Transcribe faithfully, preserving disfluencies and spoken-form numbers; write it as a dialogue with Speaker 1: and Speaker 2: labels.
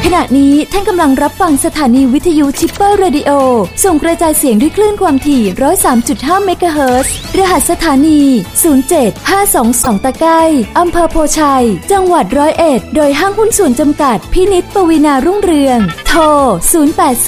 Speaker 1: ขณะนี้ท่านกำลังรับฟังสถานีวิทยุชิปเปอร์เรดิโอส่งกระจายเสียงด้วยคลื่นความถี่ หนึ่งศูนย์สามจุดห้า เมกะเฮิรตซ์รหัสสถานี ศูนย์ เจ็ด ห้า สอง สอง ตะไคร้อำเภอโพชัยจังหวัดร้อยเอ็ดโดยห้างหุ้นส่วนจำกัดพินิจปวีณารุ่งเรืองโทรศูนย์ แปด